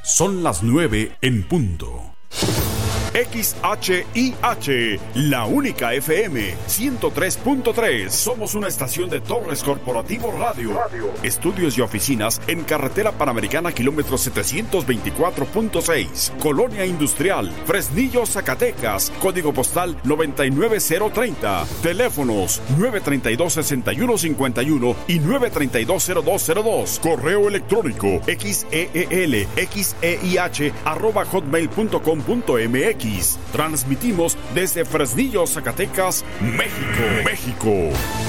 Son las 9 en punto. XHIH, la única FM 103.3. Somos una estación de Torres Corporativo Radio. Estudios y oficinas en Carretera Panamericana, kilómetro 724.6. Colonia Industrial, Fresnillo, Zacatecas. Código postal 99030. Teléfonos 932-6151 y 932-0202. Correo electrónico xeelxeih@hotmail.com.mx. Transmitimos desde Fresnillo, Zacatecas, México.